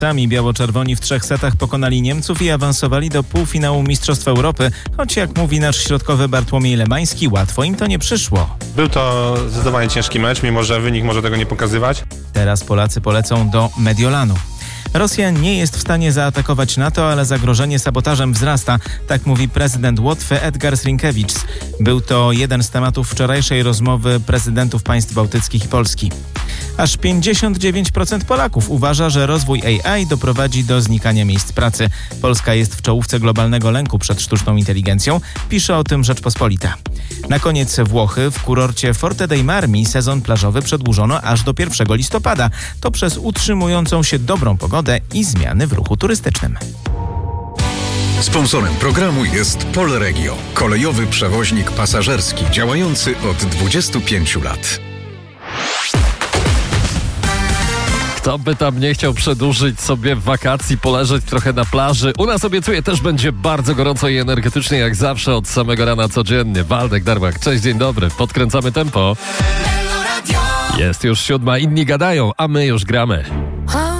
Sami biało-czerwoni w 3 setach pokonali Niemców i awansowali do półfinału Mistrzostw Europy, choć jak mówi nasz środkowy Bartłomiej Lemański, łatwo im to nie przyszło. Był to zdecydowanie ciężki mecz, mimo że wynik może tego nie pokazywać. Teraz Polacy polecą do Mediolanu. Rosja nie jest w stanie zaatakować NATO, ale zagrożenie sabotażem wzrasta, tak mówi prezydent Łotwy Edgars Rinkewicz. Był to jeden z tematów wczorajszej rozmowy prezydentów państw bałtyckich i Polski. Aż 59% Polaków uważa, że rozwój AI doprowadzi do znikania miejsc pracy. Polska jest w czołówce globalnego lęku przed sztuczną inteligencją, pisze o tym Rzeczpospolita. Na koniec Włochy w kurorcie Forte dei Marmi sezon plażowy przedłużono aż do 1 listopada. To przez utrzymującą się dobrą pogodę i zmiany w ruchu turystycznym. Sponsorem programu jest Polregio, kolejowy przewoźnik pasażerski działający od 25 lat. Kto by tam nie chciał przedłużyć sobie wakacji, poleżeć trochę na plaży? U nas obiecuję też będzie bardzo gorąco i energetycznie jak zawsze od samego rana codziennie. Waldek Darmach, cześć, dzień dobry, podkręcamy tempo. Jest już 7, inni gadają, a my już gramy.